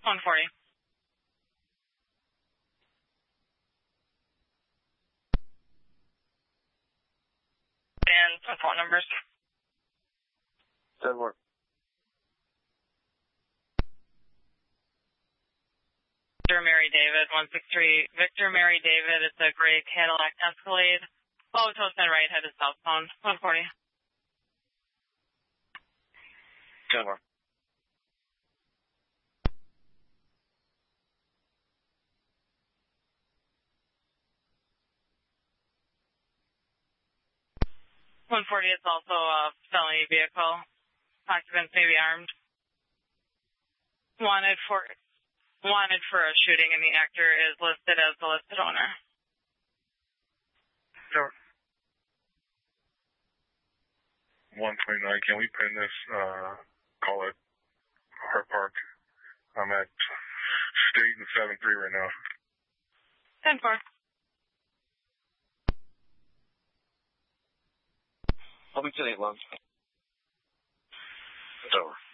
140. And some phone numbers. 10-4. Victor Mary David, 163. Victor Mary David, it's a gray Cadillac Escalade. Low toast and right, headed southbound. 140. 10-4. It's also a felony vehicle. Occupants may be armed. Wanted for a shooting, and the actor is listed as the listed owner. Sure. 129, can we pin this, call it Hart Park? I'm at State and 7-3 right now. 10-4. I'll be to 8-1. It's over.